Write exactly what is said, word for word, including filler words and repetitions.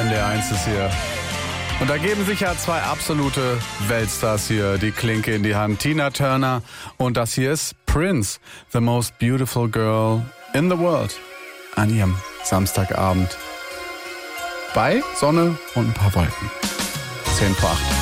N D R eins ist hier. Und da geben sich ja zwei absolute Weltstars hier die Klinke in die Hand. Tina Turner und das hier ist Prince, the most beautiful girl in the world. An ihrem Samstagabend. Bei Sonne und ein paar Wolken. zehn vor acht.